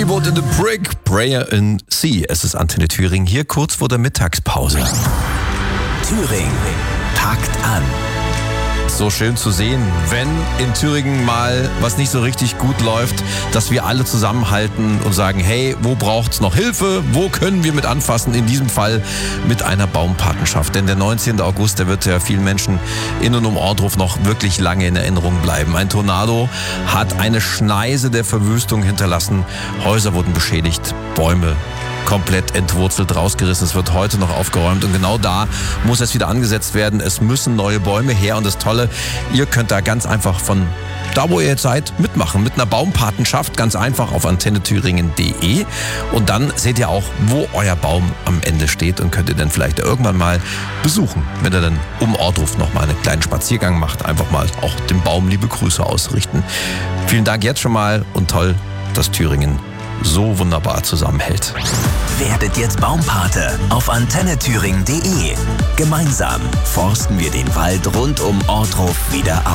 gewohnt in The Brick, Prayer in Sea. Es ist Antenne Thüringen hier kurz vor der Mittagspause. Thüringen packt an. So schön zu sehen, wenn in Thüringen mal was nicht so richtig gut läuft, dass wir alle zusammenhalten und sagen, hey, wo braucht's noch Hilfe? Wo können wir mit anfassen? In diesem Fall mit einer Baumpatenschaft. Denn der 19. August, der wird ja vielen Menschen in und um Ohrdruf noch wirklich lange in Erinnerung bleiben. Ein Tornado hat eine Schneise der Verwüstung hinterlassen. Häuser wurden beschädigt, Bäume komplett entwurzelt, rausgerissen. Es wird heute noch aufgeräumt und genau da muss es wieder angesetzt werden. Es müssen neue Bäume her und das Tolle, ihr könnt da ganz einfach von da, wo ihr jetzt seid, mitmachen. Mit einer Baumpatenschaft, ganz einfach auf antennethüringen.de und dann seht ihr auch, wo euer Baum am Ende steht und könnt ihr dann vielleicht irgendwann mal besuchen, wenn ihr dann um Ohrdruf noch mal einen kleinen Spaziergang macht. Einfach mal auch dem Baum liebe Grüße ausrichten. Vielen Dank jetzt schon mal und toll, dass Thüringen so wunderbar zusammenhält. Werdet jetzt Baumpate auf antennethüringen.de. Gemeinsam forsten wir den Wald rund um Ohrdruf wieder auf.